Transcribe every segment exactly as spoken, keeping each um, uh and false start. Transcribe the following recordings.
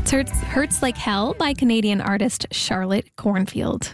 It hurts, hurts Like Hell by Canadian artist Charlotte Cornfield.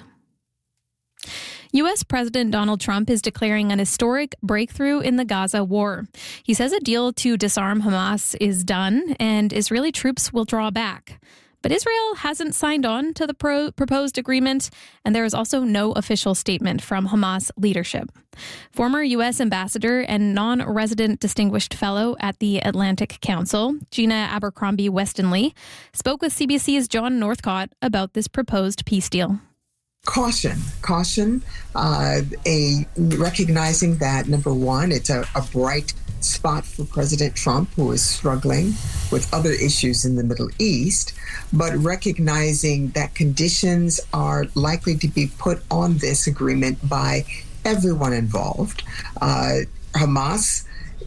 U S President Donald Trump is declaring an historic breakthrough in the Gaza war. He says a deal to disarm Hamas is done and Israeli troops will draw back. But Israel hasn't signed on to the pro- proposed agreement, and there is also no official statement from Hamas leadership. Former U S ambassador and non-resident distinguished fellow at the Atlantic Council, Gina Abercrombie Westonley, spoke with C B C's John Northcott about this proposed peace deal. Caution, caution, uh, a recognizing that, number one, it's a, a bright spot for President Trump, who is struggling with other issues in the Middle East, but recognizing that conditions are likely to be put on this agreement by everyone involved. Uh, Hamas,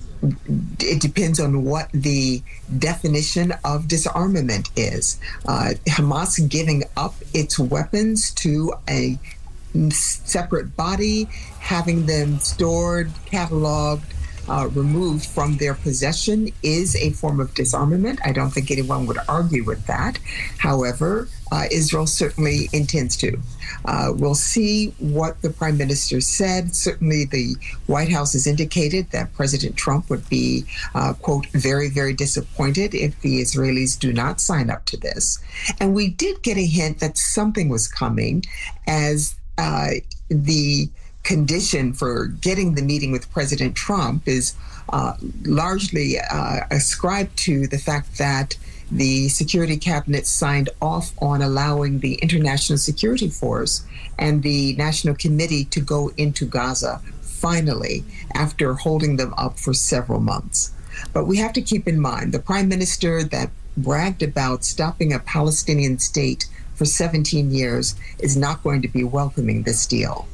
it depends on what the definition of disarmament is. Uh, Hamas giving up its weapons to a separate body, having them stored, cataloged, Uh, removed from their possession is a form of disarmament. I don't think anyone would argue with that. However, uh, Israel certainly intends to. Uh, we'll see what the prime minister said. Certainly the White House has indicated that President Trump would be, uh, quote, very, very disappointed if the Israelis do not sign up to this. And we did get a hint that something was coming as uh, the condition for getting the meeting with President Trump is uh, largely uh, ascribed to the fact that the Security Cabinet signed off on allowing the International Security Force and the National Committee to go into Gaza, finally, after holding them up for several months. But we have to keep in mind, the Prime Minister that bragged about stopping a Palestinian state for seventeen years is not going to be welcoming this deal.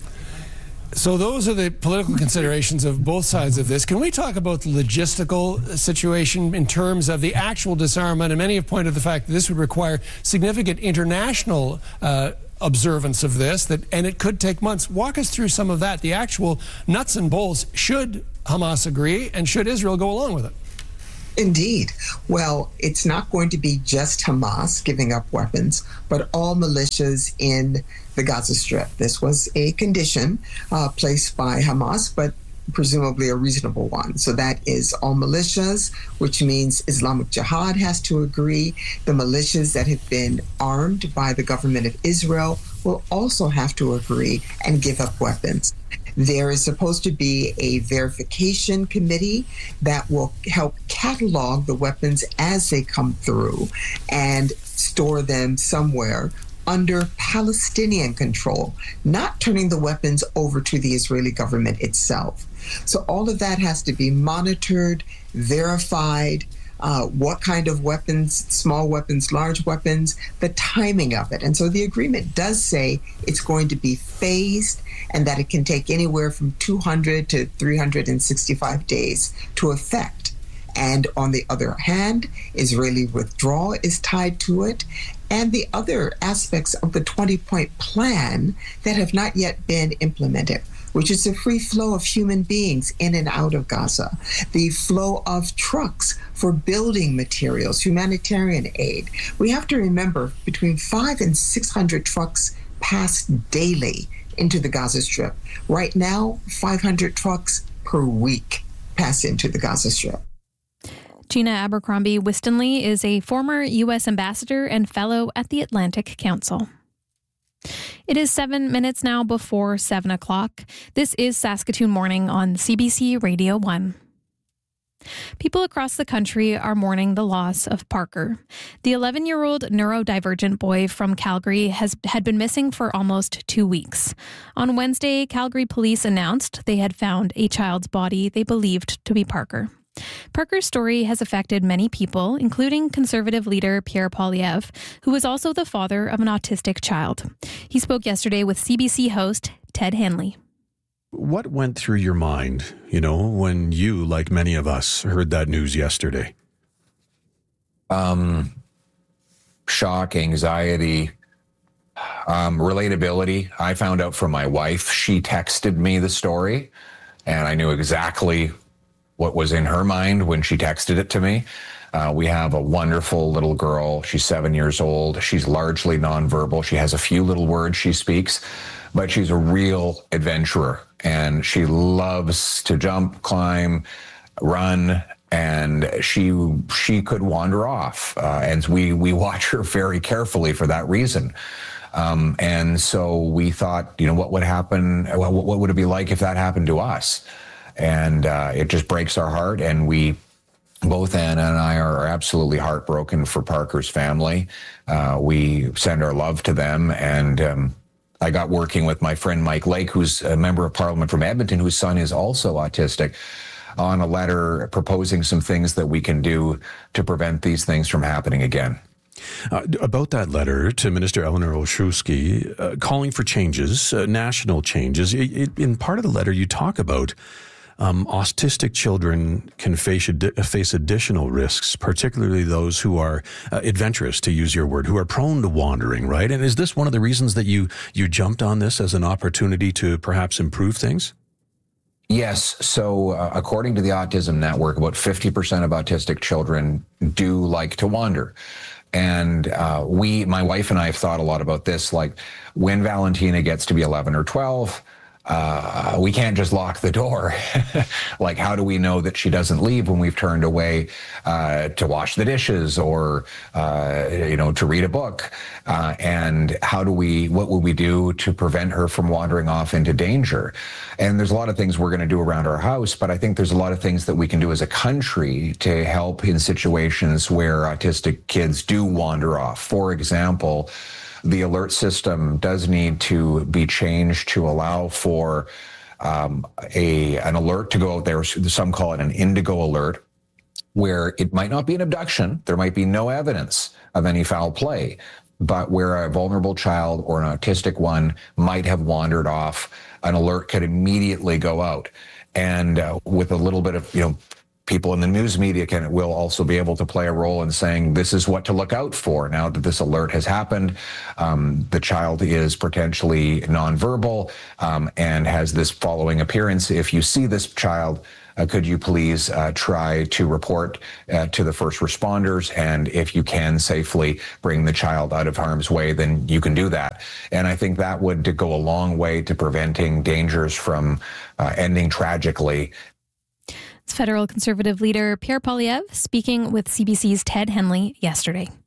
So those are the political considerations of both sides of this. Can we talk about the logistical situation in terms of the actual disarmament? And many have pointed to the fact that this would require significant international uh, observance of this, that, and it could take months. Walk us through some of that, the actual nuts and bolts. Should Hamas agree, and should Israel go along with it? Indeed. Well, it's not going to be just Hamas giving up weapons, but all militias in the Gaza Strip. This was a condition uh, placed by Hamas, but presumably a reasonable one. So that is all militias, which means Islamic Jihad has to agree. The militias that have been armed by the government of Israel will also have to agree and give up weapons. There is supposed to be a verification committee that will help catalog the weapons as they come through and store them somewhere under Palestinian control, not turning the weapons over to the Israeli government itself. So all of that has to be monitored, verified, uh, what kind of weapons, small weapons, large weapons, the timing of it. And so the agreement does say it's going to be phased and that it can take anywhere from two hundred to three hundred sixty-five days to effect. And on the other hand, Israeli withdrawal is tied to it, and the other aspects of the twenty-point plan that have not yet been implemented, which is the free flow of human beings in and out of Gaza, the flow of trucks for building materials, humanitarian aid. We have to remember between five and six hundred trucks pass daily into the Gaza Strip. Right now, five hundred trucks per week pass into the Gaza Strip. Gina Abercrombie Westonley is a former U S ambassador and fellow at the Atlantic Council. It is seven minutes now before seven o'clock. This is Saskatoon Morning on C B C Radio one. People across the country are mourning the loss of Parker. The eleven-year-old neurodivergent boy from Calgary has had been missing for almost two weeks. On Wednesday, Calgary police announced they had found a child's body they believed to be Parker. Parker's story has affected many people, including Conservative leader Pierre Poilievre, who is also the father of an autistic child. He spoke yesterday with C B C host Ted Hanley. What went through your mind, you know, when you, like many of us, heard that news yesterday? Um, shock, anxiety, um, relatability. I found out from my wife. She texted me the story, and I knew exactly what was in her mind when she texted it to me. Uh, we have a wonderful little girl. She's seven years old. She's largely nonverbal. She has a few little words she speaks, but she's a real adventurer. And she loves to jump, climb, run, and she she could wander off. Uh, and we, we watch her very carefully for that reason. Um, and so we thought, you know, what would happen? What, what would it be like if that happened to us? And uh, it just breaks our heart. And we, both Anna and I, are absolutely heartbroken for Parker's family. Uh, we send our love to them. And um, I got working with my friend Mike Lake, who's a member of Parliament from Edmonton, whose son is also autistic, on a letter proposing some things that we can do to prevent these things from happening again. Uh, about that letter to Minister Eleanor Olszewski, uh, calling for changes, uh, national changes. It, it, in part of the letter, you talk about um, autistic children can face, ad- face additional risks, particularly those who are uh, adventurous, to use your word, who are prone to wandering, right? And is this one of the reasons that you, you jumped on this as an opportunity to perhaps improve things? Yes. So uh, according to the Autism Network, about fifty percent of autistic children do like to wander. And uh, we, my wife and I have thought a lot about this, like when Valentina gets to be eleven or twelve, uh, we can't just lock the door. Like, how do we know that she doesn't leave when we've turned away uh, to wash the dishes or, uh, you know, to read a book? Uh, and how do we, what will we do to prevent her from wandering off into danger? And there's a lot of things we're going to do around our house, but I think there's a lot of things that we can do as a country to help in situations where autistic kids do wander off. For example, the alert system does need to be changed to allow for um, a an alert to go out there. Some call it an indigo alert, where it might not be an abduction. There might be no evidence of any foul play, but where a vulnerable child or an autistic one might have wandered off, an alert could immediately go out. And uh, with a little bit of, you know, people in the news media can will also be able to play a role in saying this is what to look out for. Now that this alert has happened, um, the child is potentially nonverbal um, and has this following appearance. If you see this child, uh, could you please uh, try to report uh, to the first responders? And if you can safely bring the child out of harm's way, then you can do that. And I think that would go a long way to preventing dangers from uh, ending tragically. It's federal Conservative leader Pierre Poilievre speaking with C B C's Ted Henley yesterday.